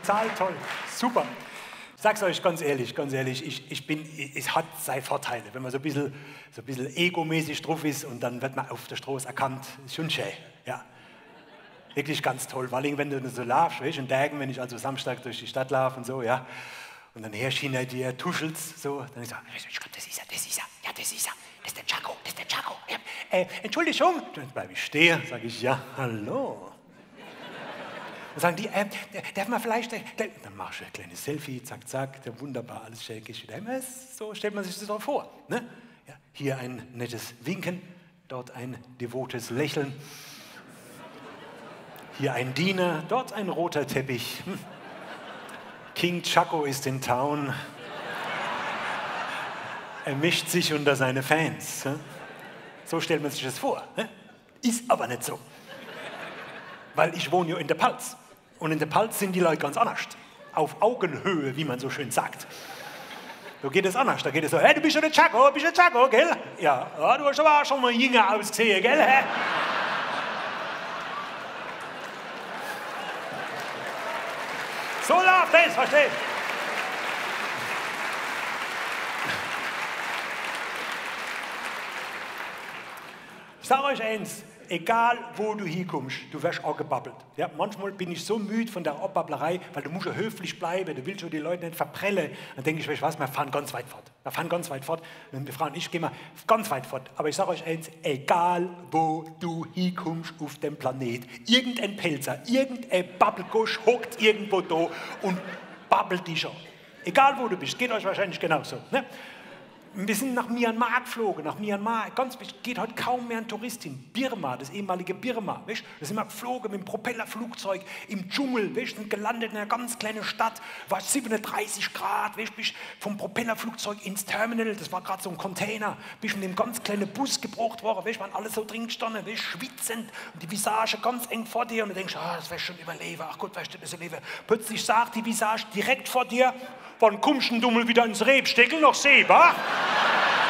total toll, super. Ich sag's euch ganz ehrlich, es hat seine Vorteile, wenn man so ein bisschen egomäßig drauf ist und dann wird man auf der Straße erkannt, ist schon schön, ja. Wirklich ganz toll, weil wenn du so laufst, weißt, und Tagen, wenn ich also Samstag durch die Stadt laufe und so, ja, und dann herrscht hinter dir, tuschelst so, dann ich so, ich glaub, das ist er, das ist der Chaco, ja. Entschuldigung, dann bleibe ich stehen, sage ich, ja, hallo. Dann sagen die, darf man vielleicht, dann machst du ein kleines Selfie, zack, zack, der wunderbar, alles schön, gehst wieder heim. So stellt man sich das doch vor. Ne? Ja, hier ein nettes Winken, dort ein devotes Lächeln. Hier ein Diener, dort ein roter Teppich. King Chaco ist in Town. Er mischt sich unter seine Fans. So stellt man sich das vor. Ist aber nicht so. Weil ich wohne ja in der Palz. Und in der Palz sind die Leute ganz anders. Auf Augenhöhe, wie man so schön sagt. Da geht es anders. Da geht es so, hey, du bist ja der Chaco, gell? Ja, du hast aber auch schon mal jünger ausgesehen, gell? Hä? So läuft das, versteht? Ich sage euch eins, egal wo du hinkommst, du wirst auch gebabbelt. Ja, manchmal bin ich so müde von der Abbabblerei, weil du musst ja höflich bleiben, du willst ja die Leute nicht verprellen. Dann denke ich, weißt du was, wir fahren ganz weit fort. Und die Frau und ich gehen mal ganz weit fort. Aber ich sage euch eins, egal wo du hinkommst auf dem Planet, irgendein Pelzer, irgendein Babbelgusch hockt irgendwo da und babbelt die schon. Egal wo du bist, geht euch wahrscheinlich genauso. Ne? Wir sind nach Myanmar geflogen, geht heute kaum mehr ein Tourist hin. Birma, das ehemalige Birma, weißt? Da sind wir geflogen mit dem Propellerflugzeug im Dschungel, weißt? Sind gelandet in einer ganz kleinen Stadt, war 37 Grad, weißt? Bist vom Propellerflugzeug ins Terminal, das war gerade so ein Container, bist in dem ganz kleinen Bus gebraucht worden, weißt? Waren alle so drin gestanden, weißt? Schwitzend und die Visage ganz eng vor dir und du denkst, das wirst du schon überleben, ach Gott, wirst du das überleben. Plötzlich sagt die Visage direkt vor dir, wann kommst du mal wieder ins Rebstickel noch sehen, wa?